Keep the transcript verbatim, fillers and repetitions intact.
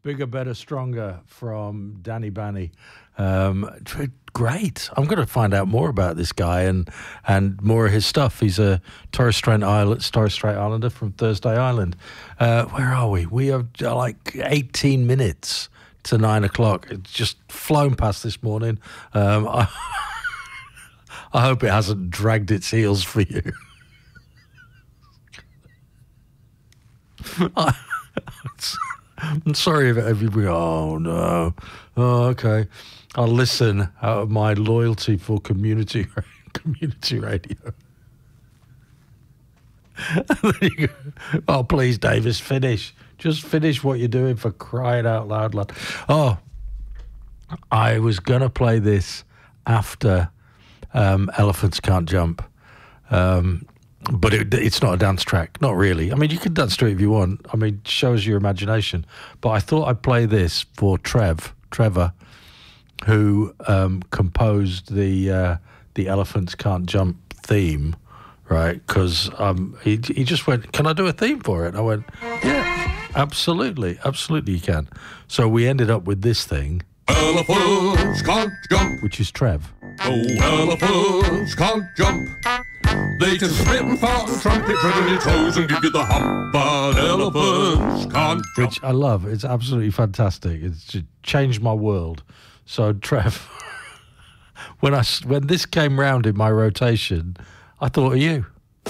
Bigger, Better, Stronger from Danny Banny. Um, great. I'm going to find out more about this guy and and more of his stuff. He's a Torres Strait Island, Torres Strait Islander from Thursday Island. Uh, where are we? We have like eighteen minutes to nine o'clock. It's just flown past this morning. Um, I, I hope it hasn't dragged its heels for you. I, I'm sorry if everybody. Oh no. Oh, okay. I'll listen out of my loyalty for community community radio. There you go. Oh, please, Davis, finish. Just finish what you're doing, for crying out loud, lad. Oh, I was gonna play this after um, Elephants Can't Jump. Um, But it, it's not a dance track, not really. I mean, you can dance to it if you want. I mean, it shows your imagination. But I thought I'd play this for Trev, Trevor, who um, composed the uh, the Elephants Can't Jump theme, right? Because um, he he just went, "Can I do a theme for it?" And I went, "Yeah, absolutely, absolutely, you can." So we ended up with this thing. Elephants can't jump, which is Trev. Oh, elephants can't jump. They can spit and fart and trumpet, twiddle your toes and give you the hump, but elephants can't jump. Which I love. It's absolutely fantastic. It's just changed my world. So, Trev, when I when this came round in my rotation, I thought of you.